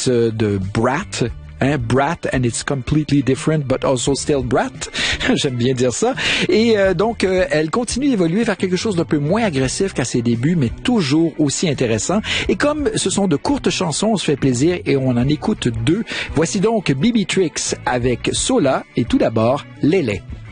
remix de Brat. Brat, and it's completely different, but also still Brat. J'aime bien dire ça. Et donc, elle continue d'évoluer vers quelque chose d'un peu moins agressif qu'à ses débuts, mais toujours aussi intéressant. Et comme ce sont de courtes chansons, on se fait plaisir et on en écoute deux. Voici donc Bibi Tricks avec Sola et tout d'abord Lélé.